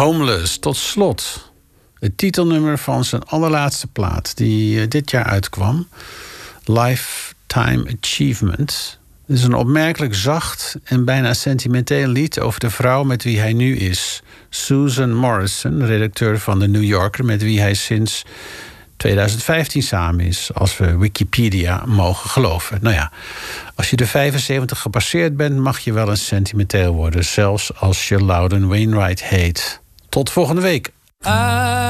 Homeless, tot slot. Het titelnummer van zijn allerlaatste plaat, die dit jaar uitkwam. Lifetime Achievement. Het is een opmerkelijk zacht en bijna sentimenteel lied over de vrouw met wie hij nu is. Susan Morrison, redacteur van The New Yorker, met wie hij sinds 2015 samen is, als we Wikipedia mogen geloven. Nou ja, als je de 75 gepasseerd bent, mag je wel eens sentimenteel worden, zelfs als je Loudon Wainwright heet. Tot volgende week.